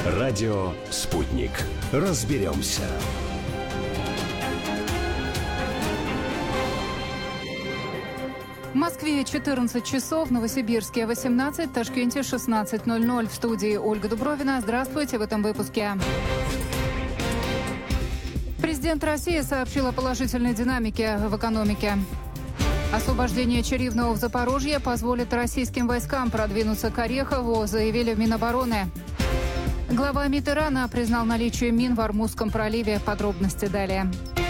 Радио «Спутник». Разберемся. В Москве 14 часов, в Новосибирске 18, в Ташкенте 16:00. В студии Ольга Дубровина. Здравствуйте в этом выпуске. Президент России сообщил о положительной динамике в экономике. Освобождение Чаривного в Запорожье позволит российским войскам продвинуться к Орехову, заявили в Минобороны. Глава МИД Ирана признал наличие мин в Ормузском проливе. Подробности далее.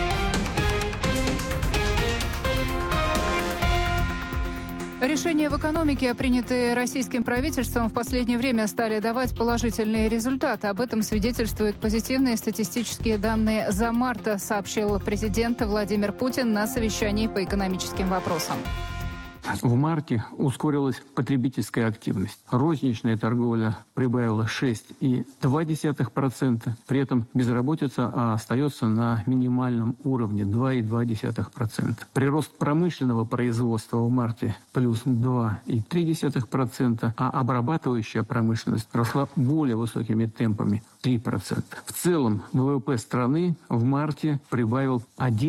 Решения в экономике, принятые российским правительством, в последнее время стали давать положительные результаты. Об этом свидетельствуют позитивные статистические данные за март, сообщил президент Владимир Путин на совещании по экономическим вопросам. В марте ускорилась потребительская активность. Розничная торговля прибавила 6,2%. При этом безработица остается на минимальном уровне 2,2%. Прирост промышленного производства в марте плюс 2,3%, а обрабатывающая промышленность росла более высокими темпами 3%. В целом ВВП страны в марте прибавил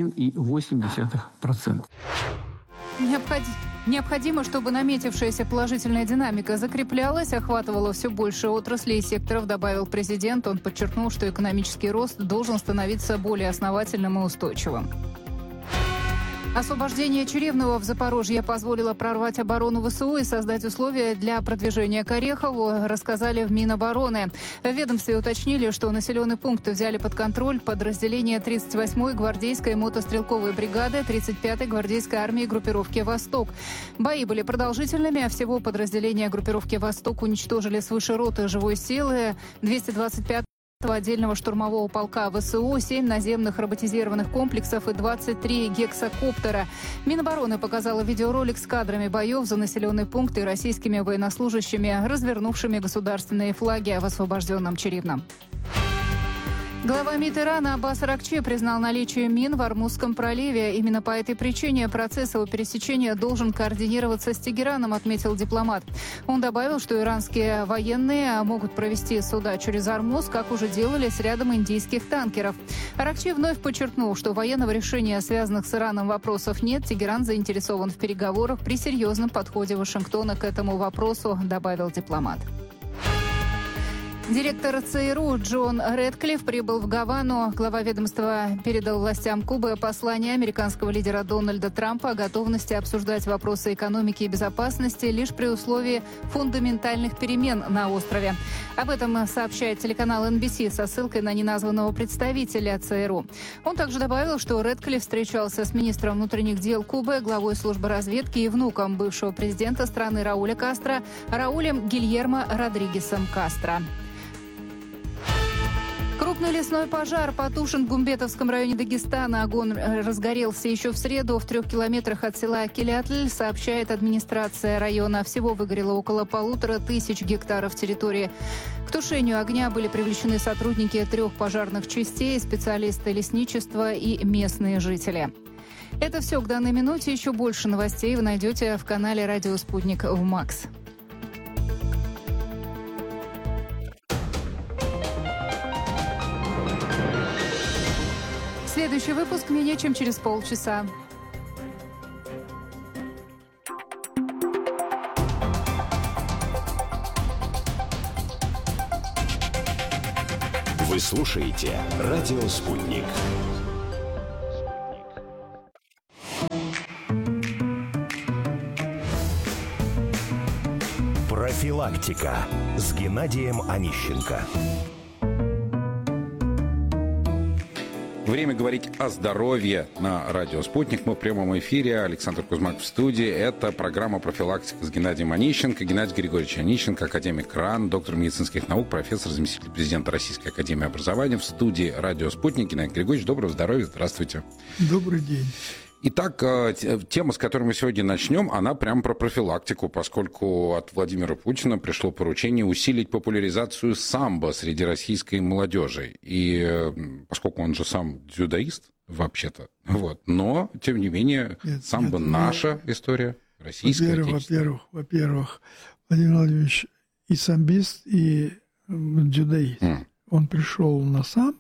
1,8%. Необходимо, чтобы наметившаяся положительная динамика закреплялась, охватывала все больше отраслей и секторов, добавил президент. Он подчеркнул, что экономический рост должен становиться более основательным и устойчивым. Освобождение Чаривного в Запорожье позволило прорвать оборону ВСУ и создать условия для продвижения к Орехову, рассказали в Минобороны. В ведомстве уточнили, что населенный пункт взяли под контроль подразделения 38-й гвардейской мотострелковой бригады 35-й гвардейской армии группировки «Восток». Бои были продолжительными, а всего подразделения группировки «Восток» уничтожили свыше роты живой силы 225 отдельного штурмового полка ВСУ, 7 наземных роботизированных комплексов и 23 гексакоптера. Минобороны показала видеоролик с кадрами боев за населенный пункт и российскими военнослужащими, развернувшими государственные флаги в освобожденном Чаривном. Глава МИД Ирана Аббас Аракчи признал наличие мин в Ормузском проливе. Именно по этой причине процесс его пересечения должен координироваться с Тегераном, отметил дипломат. Он добавил, что иранские военные могут провести суда через Ормуз, как уже делали с рядом индийских танкеров. Аракчи вновь подчеркнул, что военного решения, связанных с Ираном, вопросов нет. Тегеран заинтересован в переговорах при серьезном подходе Вашингтона к этому вопросу, добавил дипломат. Директор ЦРУ Джон Рэдклифф прибыл в Гавану. Глава ведомства передал властям Кубы послание американского лидера Дональда Трампа о готовности обсуждать вопросы экономики и безопасности лишь при условии фундаментальных перемен на острове. Об этом сообщает телеканал NBC со ссылкой на неназванного представителя ЦРУ. Он также добавил, что Рэдклифф встречался с министром внутренних дел Кубы, главой службы разведки и внуком бывшего президента страны Рауля Кастро, Раулем Гильермо Родригесом Кастро. Крупный лесной пожар потушен в Гумбетовском районе Дагестана. Огонь разгорелся еще в среду в 3 километрах от села Келятль, сообщает администрация района. Всего выгорело около 1500 гектаров территории. К тушению огня были привлечены сотрудники 3 пожарных частей, специалисты лесничества и местные жители. Это все к данной минуте. Еще больше новостей вы найдете в канале «Радио Спутник» в МАКС. Следующий выпуск менее чем через полчаса. Вы слушаете «Радио Спутник». Профилактика с Геннадием Онищенко. Время говорить о здоровье на радио «Спутник». Мы в прямом эфире. Александр Кузьмак в студии. Это программа «Профилактика» с Геннадием Онищенко. Геннадий Григорьевич Онищенко, академик РАН, доктор медицинских наук, профессор, заместитель президента Российской академии образования. В студии радио «Спутник». Геннадий Григорьевич, доброго здоровья. Здравствуйте. Добрый день. Итак, тема, с которой мы сегодня начнем, она прямо про профилактику, поскольку от Владимира Путина пришло поручение усилить популяризацию самбо среди российской молодежи. И поскольку он же сам дзюдоист, вообще-то, вот, но, тем не менее, самбо наша история, российская. Во-первых, Владимир Владимирович и самбист, и дзюдоист. Он пришел на самбо,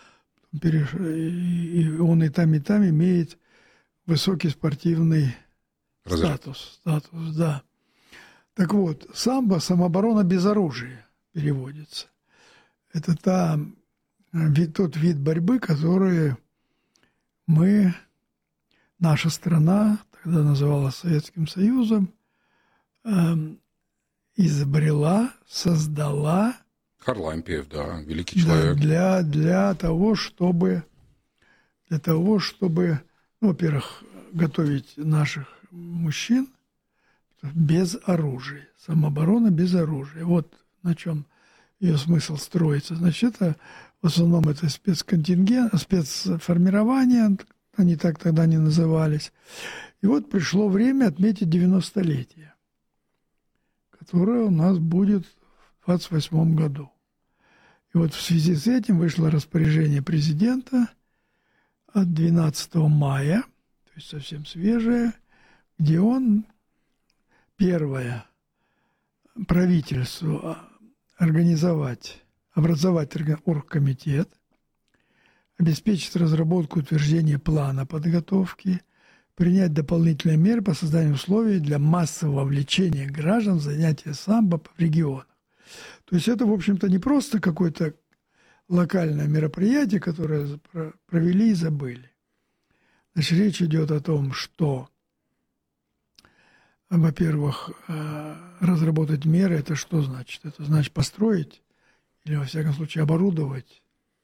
и он и там имеет высокий спортивный статус, да. Так вот, самбо – самооборона без оружия переводится. Это тот вид борьбы, который наша страна, тогда называлась Советским Союзом, изобрела, создала. Харлампиев, да, великий человек. Для того, чтобы, во-первых, готовить наших мужчин без оружия. Самооборона без оружия. Вот на чем ее смысл строится. Значит, это в основном это спецформирование, они так тогда не назывались. И вот пришло время отметить 90-летие, которое у нас будет в 28 году. И вот в связи с этим вышло распоряжение президента от 12 мая, то есть совсем свежее, где он первое правительству образовать оргкомитет, обеспечить разработку и утверждение плана подготовки, принять дополнительные меры по созданию условий для массового вовлечения граждан в занятия самбо в регионах. То есть это, в общем-то, не просто какое-то локальное мероприятие, которое провели и забыли. Значит, речь идет о том, что, во-первых, разработать меры – это что значит? Это значит построить или, во всяком случае, оборудовать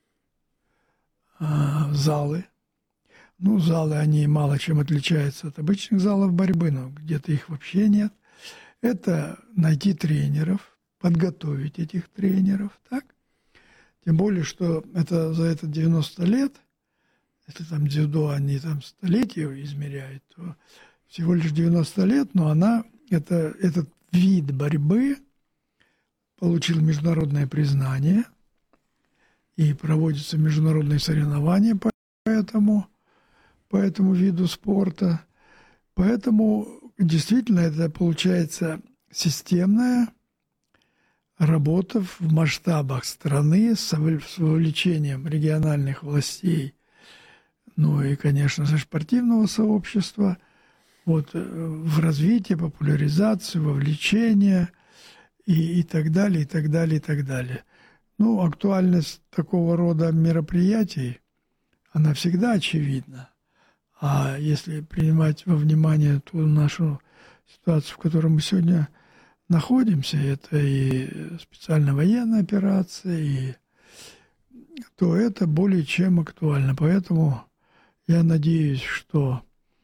залы. Ну, залы, они мало чем отличаются от обычных залов борьбы, но где-то их вообще нет. Это найти тренеров, подготовить этих тренеров, так? Тем более, что это за это 90 лет, это там дзюдо, они там столетия измеряют, то всего лишь 90 лет, но этот вид борьбы получил международное признание, и проводятся международные соревнования по этому виду спорта. Поэтому действительно это получается системная работа в масштабах страны с вовлечением региональных властей, ну и, конечно же, спортивного сообщества, вот, в развитие, популяризацию, вовлечение и так далее, и так далее, и так далее. Ну, актуальность такого рода мероприятий, она всегда очевидна. А если принимать во внимание ту нашу ситуацию, в которой мы сегодня находимся, это и специальная военная операция, то это более чем актуально. Поэтому я надеюсь, что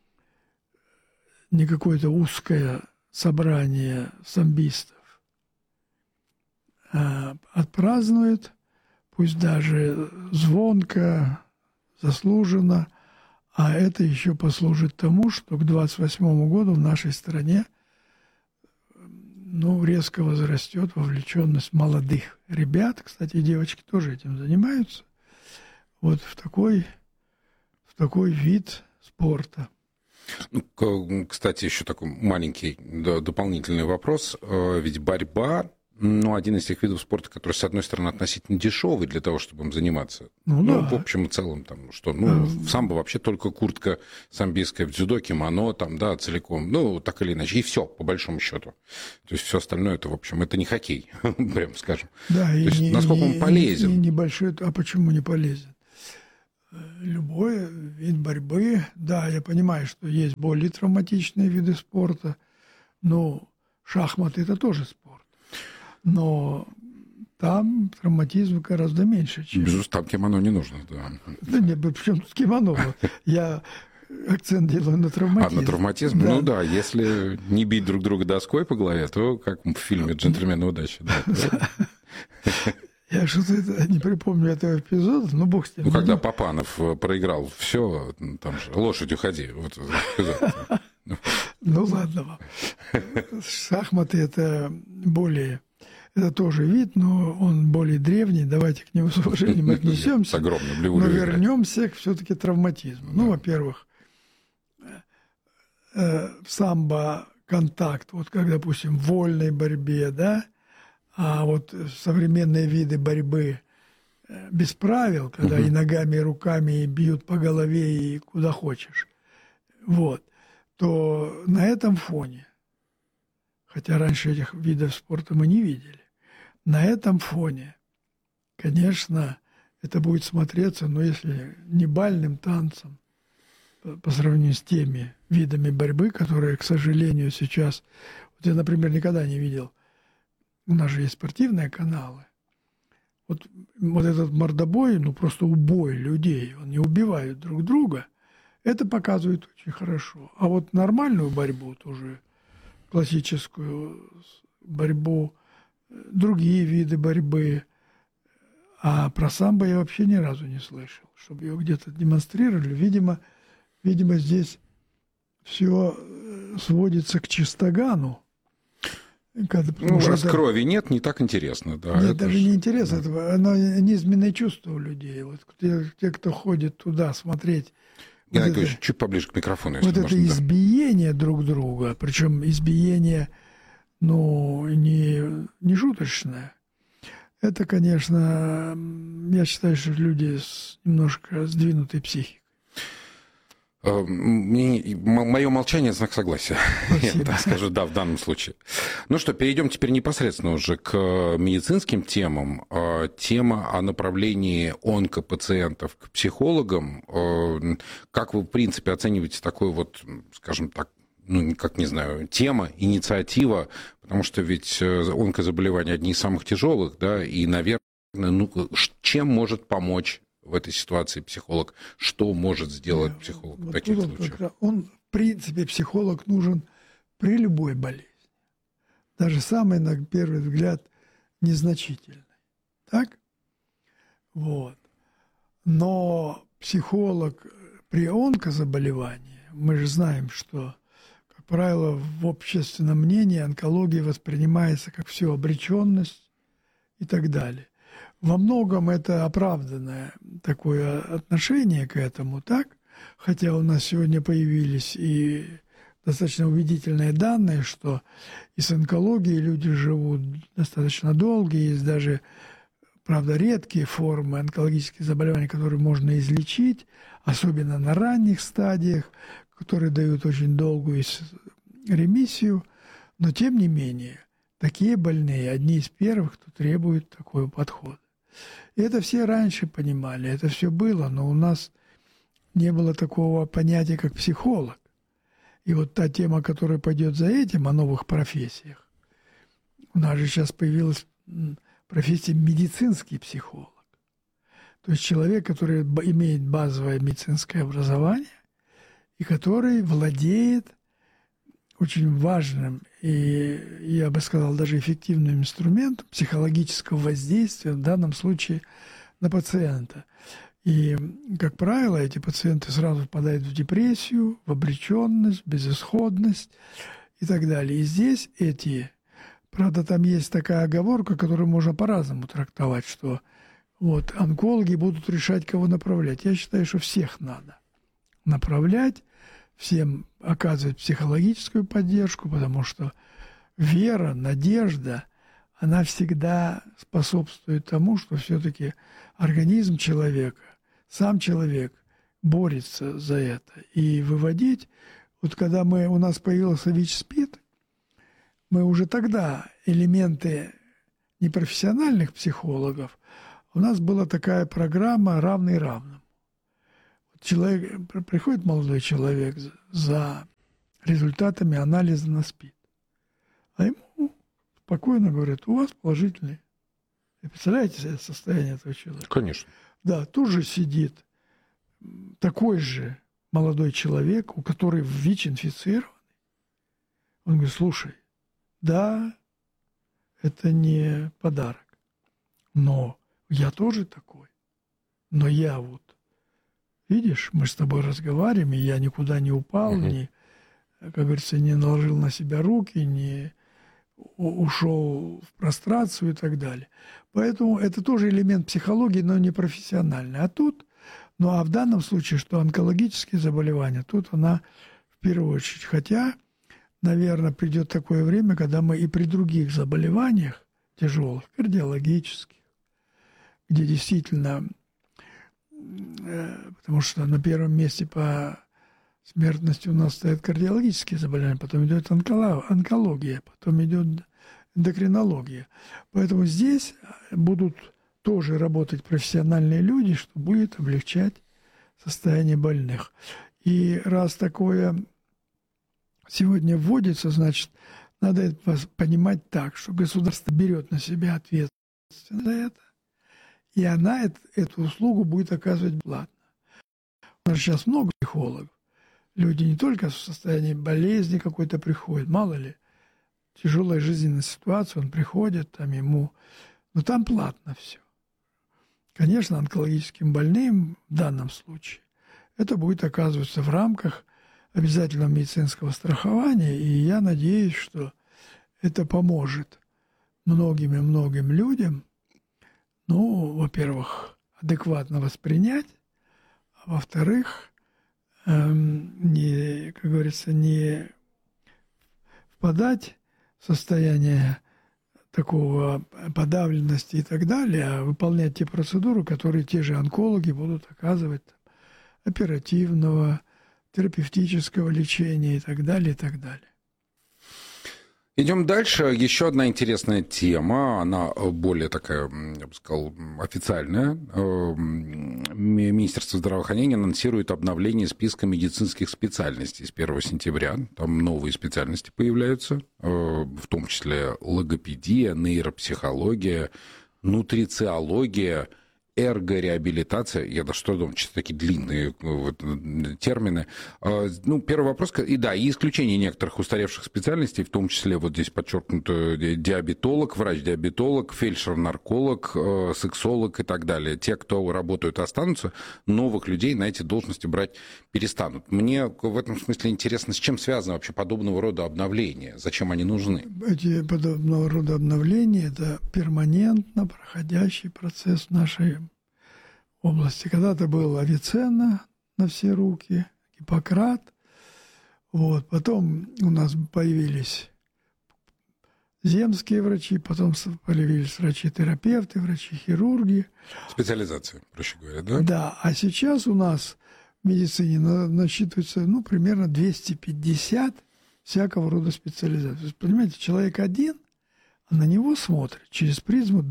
не какое-то узкое собрание самбистов отпразднует, пусть даже звонко, заслуженно, а это еще послужит тому, что к 28 году в нашей стране резко возрастет вовлеченность молодых ребят. Кстати, девочки тоже этим занимаются. Вот в такой вид спорта. Кстати, еще такой маленький дополнительный вопрос. Ведь борьба, один из тех видов спорта, который, с одной стороны, относительно дешевый для того, чтобы им заниматься. Да. В общем и целом, в самбо вообще только куртка самбистская, в дзюдо кимоно, целиком, так или иначе, и все, по большому счету. То есть все остальное, это, в общем, это не хоккей, прям скажем. Да, то есть, насколько он полезен? И небольшой, а почему не полезен? Любой вид борьбы, да, я понимаю, что есть более травматичные виды спорта, но шахматы – это тоже спорт. Но там травматизм гораздо меньше, чем... Безусловно, там кимоно не нужно, да. Да нет, причем тут кимоно? Я акцент делаю на травматизм. На травматизм? Да. Если не бить друг друга доской по голове, то как в фильме «Джентльмены удачи». Я что-то не припомню этого эпизода, но бог с ним. Когда Папанов проиграл все, там же «Лошадь, уходи». Вот эпизод. Ладно вам. Шахматы – это тоже вид, но он более древний. Давайте к нему с уважением отнесемся. С огромным но вернемся все-таки к травматизму. Да. Во-первых, в самбо контакт, вот как, допустим, в вольной борьбе, да, А вот современные виды борьбы без правил, когда и ногами, и руками бьют по голове, и куда хочешь, вот, то на этом фоне, хотя раньше этих видов спорта мы не видели, на этом фоне, конечно, это будет смотреться, но если не бальным танцем, по сравнению с теми видами борьбы, которые, к сожалению, сейчас... Вот я, например, никогда не видел, у нас же есть спортивные каналы, вот этот мордобой, ну просто убой людей, они убивают друг друга, это показывает очень хорошо. А вот нормальную борьбу, тоже классическую борьбу, другие виды борьбы, а про самбо я вообще ни разу не слышал, чтобы ее где-то демонстрировали. Видимо, здесь все сводится к чистогану. Раз крови нет, не так интересно. Да, нет, даже не интересно. Да. Оно низменное чувство у людей. Вот те, кто ходит туда смотреть. Геннадий Анатольевич, чуть поближе к микрофону, если вот можно. Это избиение друг друга, причем избиение, не шуточное. Это, конечно, я считаю, что люди с немножко сдвинутой психикой. Мое молчание – знак согласия. Я так скажу, да, в данном случае. Ну что, перейдем теперь непосредственно уже к медицинским темам. Тема о направлении онкопациентов к психологам. Как вы, в принципе, оцениваете такой вот, скажем так, тема, инициатива, потому что ведь онкозаболевания одни из самых тяжелых, да, и, наверное, чем может помочь в этой ситуации психолог? Что может сделать психолог в таких случаях? В принципе, психолог нужен при любой болезни. Даже самой, на первый взгляд, незначительной. Так? Вот. Но психолог при онкозаболевании, мы же знаем, что, как правило, в общественном мнении онкология воспринимается как все обреченность и так далее. Во многом это оправданное такое отношение к этому, так? Хотя у нас сегодня появились и достаточно убедительные данные, что и с онкологией люди живут достаточно долго, есть даже, правда, редкие формы онкологических заболеваний, которые можно излечить, особенно на ранних стадиях, которые дают очень долгую ремиссию, но тем не менее такие больные одни из первых, кто требует такого подхода. И это все раньше понимали, это все было, но у нас не было такого понятия, как психолог. И вот та тема, которая пойдет за этим, о новых профессиях. У нас же сейчас появилась профессия медицинский психолог. То есть человек, который имеет базовое медицинское образование и который владеет очень важным и, я бы сказал, даже эффективным инструментом психологического воздействия, в данном случае на пациента. И, как правило, эти пациенты сразу впадают в депрессию, в обреченность, безысходность и так далее. И здесь правда, там есть такая оговорка, которую можно по-разному трактовать, что вот онкологи будут решать, кого направлять. Я считаю, что всех надо направлять, всем оказывать психологическую поддержку, потому что вера, надежда, она всегда способствует тому, что все-таки организм человека, сам человек борется за это. И выводить, вот когда у нас появился ВИЧ-СПИД, мы уже тогда элементы непрофессиональных психологов, у нас была такая программа «Равный равному». Приходит молодой человек за результатами анализа на СПИД, а ему спокойно говорят: у вас положительный. Вы представляете себе состояние этого человека? Конечно. Да, тут же сидит такой же молодой человек, у которого ВИЧ инфицирован. Он говорит: слушай, да, это не подарок, но я тоже такой. Но я вот, видишь, мы с тобой разговариваем, и я никуда не упал, как говорится, не наложил на себя руки, не ушел в прострацию и так далее. Поэтому это тоже элемент психологии, но не профессиональный. А тут, а в данном случае, что онкологические заболевания, тут она в первую очередь. Хотя, наверное, придет такое время, когда мы и при других заболеваниях тяжелых, кардиологических, где действительно, потому что на первом месте по смертности у нас стоят кардиологические заболевания, потом идет онкология, потом идет эндокринология. Поэтому здесь будут тоже работать профессиональные люди, что будет облегчать состояние больных. И раз такое сегодня вводится, значит, надо это понимать так, что государство берет на себя ответственность за это, и она эту услугу будет оказывать бесплатно. У нас сейчас много психологов. Люди не только в состоянии болезни какой-то приходят, мало ли, тяжелая жизненная ситуация, он приходит, там ему... Но там платно все. Конечно, онкологическим больным в данном случае это будет оказываться в рамках обязательного медицинского страхования, и я надеюсь, что это поможет многим и многим людям, ну, во-первых, адекватно воспринять, а во-вторых, не, как говорится, не впадать в состояние такого подавленности и так далее, а выполнять те процедуры, которые те же онкологи будут оказывать, оперативного, терапевтического лечения и так далее, и так далее. Идем дальше. Еще одна интересная тема, она более такая, я бы сказал, официальная. Министерство здравоохранения анонсирует обновление списка медицинских специальностей с 1 сентября. Там новые специальности появляются, в том числе логопедия, нейропсихология, нутрициология, эргореабилитация, я даже что думаю, что такие длинные термины. Ну, первый вопрос, и исключение некоторых устаревших специальностей, в том числе вот здесь подчеркнуто диабетолог, врач-диабетолог, фельдшер-нарколог, сексолог и так далее. Те, кто работают, останутся, новых людей на эти должности брать перестанут. Мне в этом смысле интересно, с чем связано вообще подобного рода обновления, зачем они нужны? Эти подобного рода обновления – это перманентно проходящий процесс в нашей области. Когда-то был Авиценна на все руки, Гиппократ. Вот. Потом у нас появились земские врачи, потом появились врачи-терапевты, врачи-хирурги. Специализация, проще говоря, да? Да, а сейчас у нас в медицине насчитывается, примерно 250 всякого рода специализаций. То есть, понимаете, человек один, а на него смотрят через призму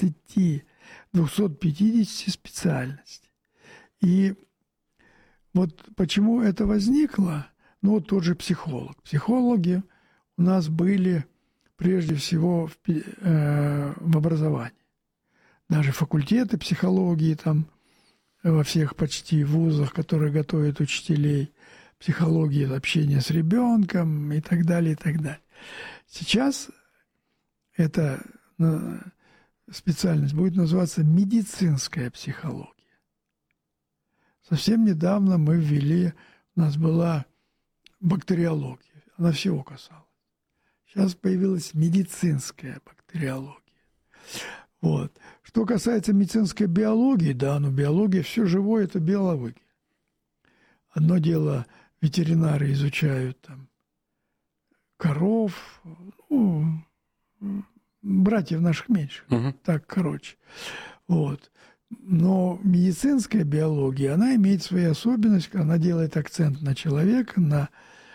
250 специальностей. И вот почему это возникло, вот тот же психолог. Психологи у нас были прежде всего в образовании. Даже факультеты психологии там во всех почти вузах, которые готовят учителей, психологии общения с ребенком и так далее, и так далее. Сейчас эта специальность будет называться медицинская психология. Совсем недавно мы ввели, у нас была бактериология, она всего касалась. Сейчас появилась медицинская бактериология. Вот. Что касается медицинской биологии, биология, все живое – это биология. Одно дело, ветеринары изучают там коров, братьев наших меньше, так, короче. Вот. Но медицинская биология, она имеет свои особенности, она делает акцент на человека, на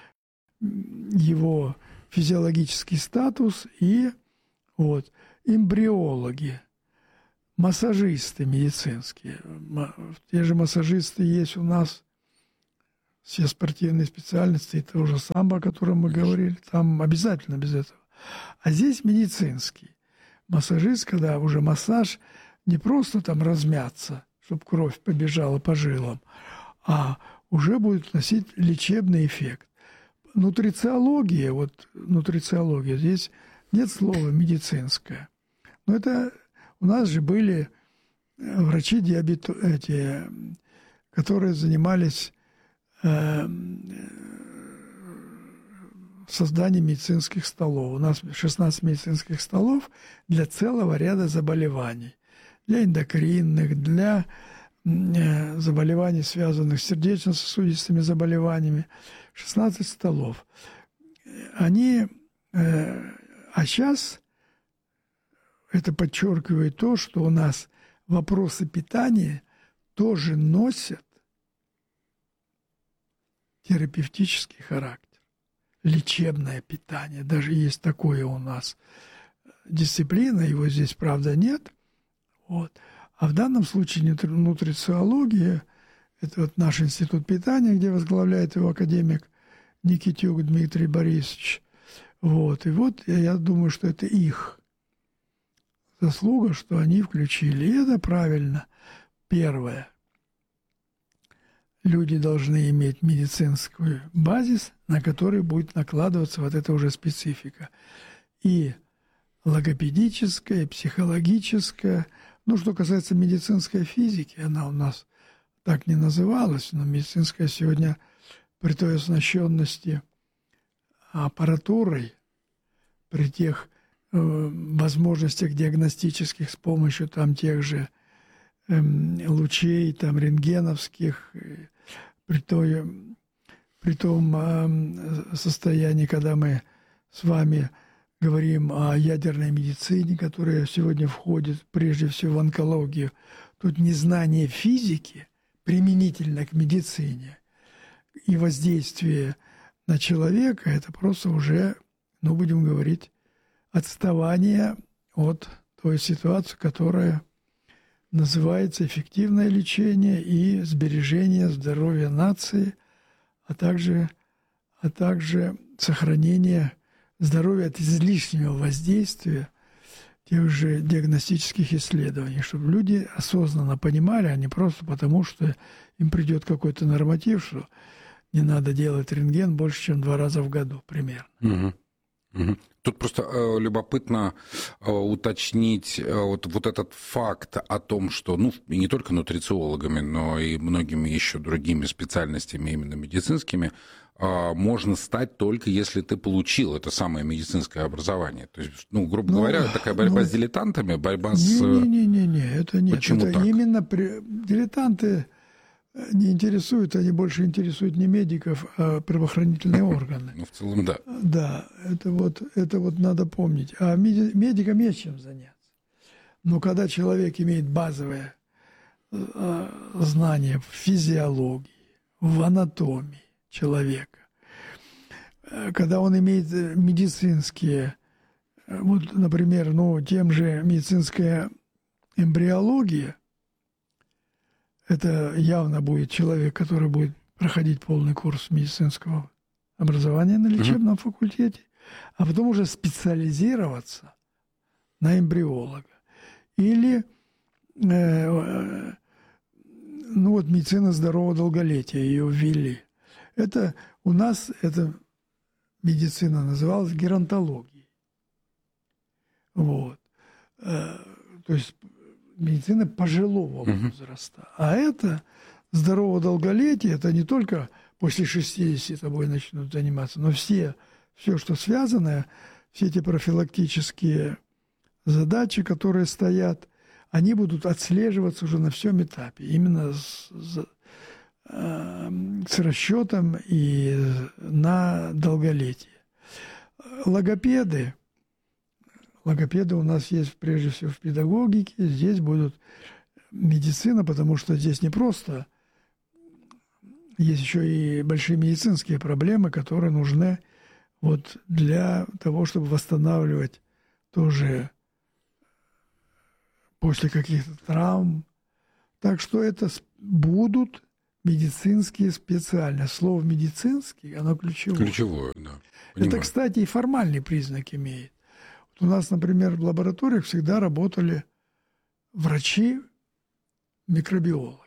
его физиологический статус и вот, эмбриологи, массажисты медицинские. Те же массажисты есть у нас, все спортивные специальности, это уже самбо, о котором мы говорили, там обязательно без этого. А здесь медицинский массажист, когда уже массаж не просто там размяться, чтобы кровь побежала по жилам, а уже будет носить лечебный эффект. Нутрициология, здесь нет слова медицинская. Но это у нас же были врачи которые занимались созданием медицинских столов. У нас 16 медицинских столов для целого ряда заболеваний. Для эндокринных, для заболеваний, связанных с сердечно-сосудистыми заболеваниями. 16 столов. А сейчас это подчеркивает то, что у нас вопросы питания тоже носят терапевтический характер. Лечебное питание. Даже есть такое у нас дисциплина, его здесь, правда, нет. Вот. А в данном случае нутрициология, это вот наш институт питания, где возглавляет его академик Никитюк Дмитрий Борисович. Вот. И вот я думаю, что это их заслуга, что они включили. И это правильно. Первое. Люди должны иметь медицинский базис, на который будет накладываться вот эта уже специфика. И логопедическая, и психологическая. Ну, что касается медицинской физики, она у нас так не называлась, но медицинская сегодня при той оснащенности аппаратурой, при тех возможностях диагностических с помощью там тех же лучей, там рентгеновских, при том состоянии, когда мы с вами говорим о ядерной медицине, которая сегодня входит прежде всего в онкологию, тут незнание физики применительно к медицине и воздействие на человека, это просто уже, ну, будем говорить, отставание от той ситуации, которая называется эффективное лечение и сбережение здоровья нации, а также сохранение здоровья от излишнего воздействия тех же диагностических исследований, чтобы люди осознанно понимали, а не просто потому, что им придет какой-то норматив, что не надо делать рентген больше, чем 2 раза в году примерно. Угу. Угу. Тут просто любопытно уточнить вот этот факт о том, что, ну, и не только нутрициологами, но и многими еще другими специальностями, именно медицинскими, можно стать только если ты получил это самое медицинское образование. То есть, ну, грубо говоря, такая борьба с дилетантами, борьба с... Не, это нет. Почему это так? Именно дилетанты не интересуют, они больше интересуют не медиков, а правоохранительные органы. Ну, в целом, да. Да, это вот надо помнить. А медикам есть чем заняться. Но когда человек имеет базовое знание в физиологии, в анатомии человека, когда он имеет медицинские, вот, например, ну, тем же медицинская эмбриология, это явно будет человек, который будет проходить полный курс медицинского образования на лечебном факультете, а потом уже специализироваться на эмбриолога. Или ну вот медицина здорового долголетия, ее ввели. Это у нас эта медицина называлась геронтологией. Вот. То есть медицина пожилого возраста. А это здоровое долголетие, это не только после 60 тобой начнут заниматься, но все, что связано, все эти профилактические задачи, которые стоят, они будут отслеживаться уже на всем этапе. Именно с расчетом и на долголетие. Логопеды у нас есть прежде всего в педагогике, здесь будут медицина, потому что здесь не просто, есть еще и большие медицинские проблемы, которые нужны вот для того, чтобы восстанавливать тоже после каких-то травм. Так что это будут медицинские специальности. Слово «медицинский», оно ключевое. Ключевое, да. Понимаю. Это, кстати, и формальный признак имеет. Вот у нас, например, в лабораториях всегда работали врачи-микробиологи.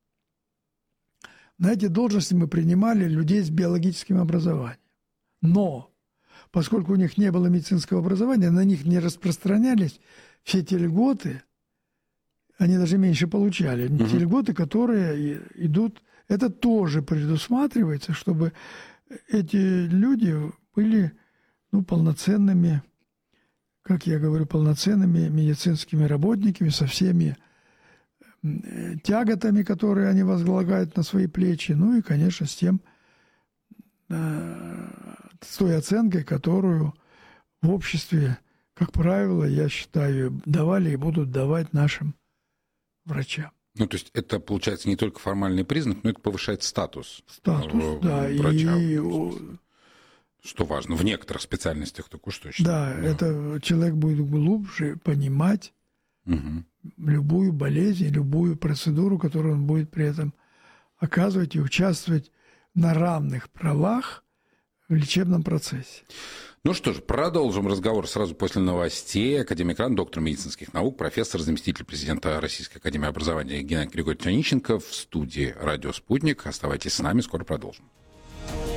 На эти должности мы принимали людей с биологическим образованием. Но, поскольку у них не было медицинского образования, на них не распространялись все те льготы, они даже меньше получали. Те льготы, которые идут, это тоже предусматривается, чтобы эти люди были, ну, полноценными, как я говорю, полноценными медицинскими работниками со всеми тяготами, которые они возлагают на свои плечи, ну и, конечно, с той оценкой, которую в обществе как правило, я считаю, давали и будут давать нашим врачам. Ну, то есть это, получается, не только формальный признак, но это повышает статус. Статус, да. Врача. И... Что важно, в некоторых специальностях так уж точно. Да, это человек будет глубже понимать любую болезнь, любую процедуру, которую он будет при этом оказывать и участвовать на равных правах в лечебном процессе. Ну что ж, продолжим разговор сразу после новостей. Академик РАН, доктор медицинских наук, профессор, заместитель президента Российской академии образования Геннадий Григорьевич Онищенко в студии «Радио Спутник». Оставайтесь с нами, скоро продолжим.